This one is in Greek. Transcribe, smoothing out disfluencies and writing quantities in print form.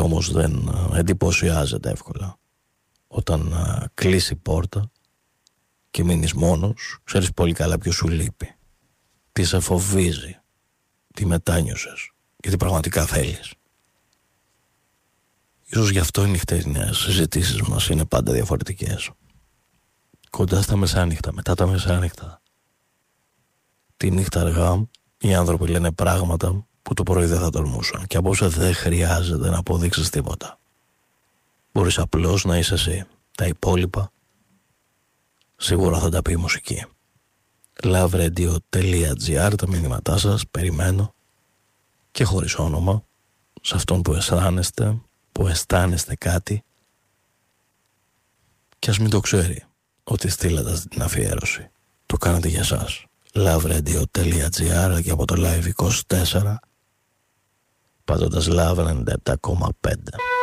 όμως δεν εντυπωσιάζεται εύκολα. Όταν κλείσει η πόρτα και μείνεις μόνος, ξέρεις πολύ καλά ποιος σου λείπει, τι σε φοβίζει, τι μετάνιωσες και τι πραγματικά θέλεις. Ίσως γι' αυτό οι νυχτερινές συζητήσεις μας είναι πάντα διαφορετικές. Κοντά στα μεσάνυχτα, μετά τα μεσάνυχτα, τη νύχτα αργά, οι άνθρωποι λένε πράγματα που το πρωί δεν θα τολμούσαν, και από όσα δεν χρειάζεται να αποδείξεις τίποτα. Μπορείς απλώς να είσαι εσύ. Τα υπόλοιπα σίγουρα θα τα πει η μουσική. loveRadio.gr, τα μηνύματά σας, περιμένω, και χωρίς όνομα, σε αυτόν που αισθάνεστε κάτι, και ας μην το ξέρει ότι στείλατε την αφιέρωση. Το κάνετε για σας. loveRadio.gr και από το Live 24, πατώντας Love 97,5.